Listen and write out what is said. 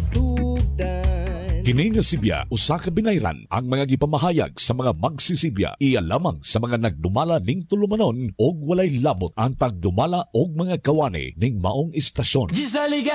nasugdan. Kini nga Sibya usa ka binayran ang mga gipamahayag sa mga magsisibya iya lamang sa mga nagdumala ning tulumanon og walay labot ang tagdumala og mga kawani ning maong istasyon.